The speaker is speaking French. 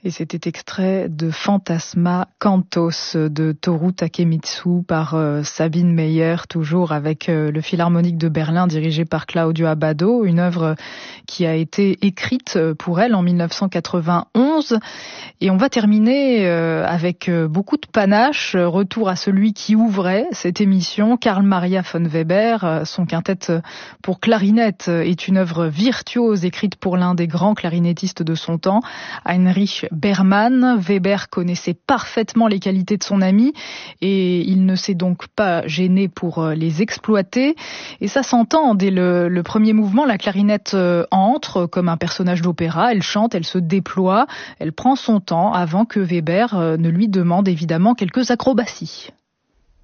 Et c'était extrait de Fantasma Cantos de Toru Takemitsu par Sabine Meyer, toujours avec le Philharmonique de Berlin dirigé par Claudio Abbado, une œuvre qui a été écrite pour elle en 1991. Et on va terminer avec beaucoup de panache, retour à celui qui ouvrait cette émission, Carl Maria von Weber. Son quintette pour clarinette est une œuvre virtuose écrite pour l'un des grands clarinettistes de son temps, Heinrich Berman. Weber connaissait parfaitement les qualités de son ami et il ne s'est donc pas gêné pour les exploiter. Et ça s'entend dès le premier mouvement. La clarinette entre comme un personnage d'opéra, elle chante, elle se déploie, elle prend son temps avant que Weber ne lui demande évidemment quelques acrobaties.